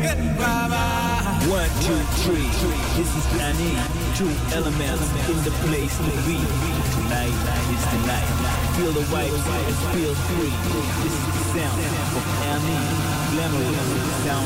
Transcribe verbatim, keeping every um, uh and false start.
One, two, three. This is Annie. Two elements in the place to be. Tonight is the night. Feel the vibes and feel free. This is the sound of Annie. Glamorous sound